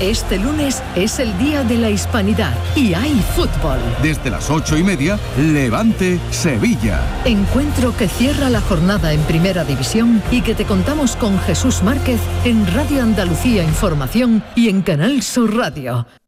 Este lunes es el Día de la Hispanidad y hay fútbol. Desde las 8:30, Levante-Sevilla. Encuentro que cierra la jornada en Primera División y que te contamos con Jesús Márquez en Radio Andalucía Información y en Canal Sur Radio.